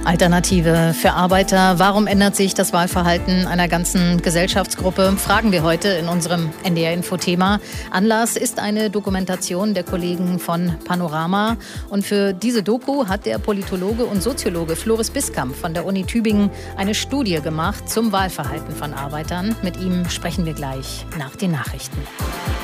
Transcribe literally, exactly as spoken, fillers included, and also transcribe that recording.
Alternative für Arbeiter. Warum ändert sich das Wahlverhalten einer ganzen Gesellschaftsgruppe? Fragen wir heute in unserem N D R-Info-Thema. Anlass ist eine Dokumentation der Kollegen von Panorama. Und für diese Doku hat der Politologe und Soziologe Floris Biskamp von der Uni Tübingen eine Studie gemacht zum Wahlverhalten von Arbeitern. Mit ihm sprechen wir gleich nach den Nachrichten.